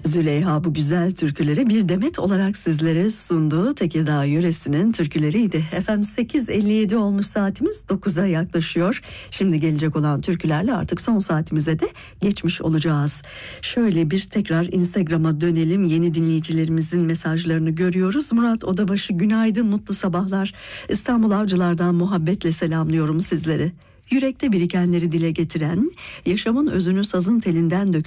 Züleyha bu güzel türküleri bir demet olarak sizlere sundu. Tekirdağ yöresinin türküleriydi. Efendim 8.57 olmuş, saatimiz 9'a yaklaşıyor. Şimdi gelecek olan türkülerle artık son saatimize de geçmiş olacağız. Şöyle bir tekrar Instagram'a dönelim. Yeni dinleyicilerimizin mesajlarını görüyoruz. Murat Odabaşı, günaydın, mutlu sabahlar. İstanbul Avcılar'dan muhabbetle selamlıyorum sizleri. Yürekte birikenleri dile getiren, yaşamın özünü sazın telinden döken